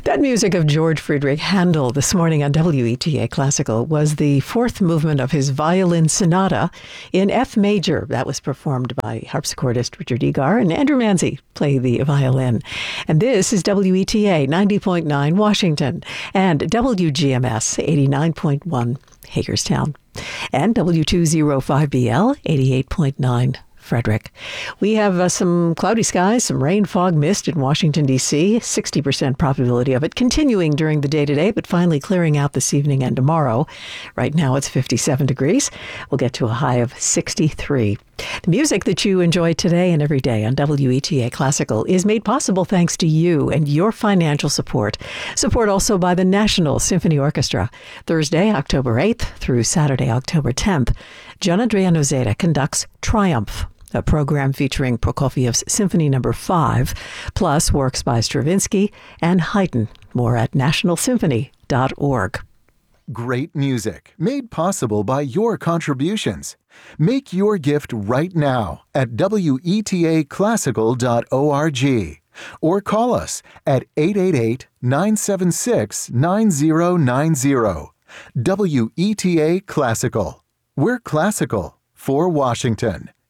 That music of George Friedrich Handel this morning on WETA Classical was the fourth movement of his violin sonata in F major. That was performed by harpsichordist Richard Egar, and Andrew Manzi played the violin. And this is WETA 90.9 Washington and WGMS 89.1 Hagerstown and W205BL 88.9 Frederick. We have some cloudy skies, some rain, fog, mist in Washington, D.C., 60% probability of it continuing during the day today, but finally clearing out this evening and tomorrow. Right now it's 57 degrees. We'll get to a high of 63. The music that you enjoy today and every day on WETA Classical is made possible thanks to you and your financial support. Support also by the National Symphony Orchestra. Thursday, October 8th through Saturday, October 10th, Gian Andrea Nozeda conducts Triumph, a program featuring Prokofiev's Symphony No. 5, plus works by Stravinsky and Haydn. More at nationalsymphony.org. Great music, made possible by your contributions. Make your gift right now at wetaclassical.org or call us at 888-976-9090. WETA Classical. We're classical for Washington.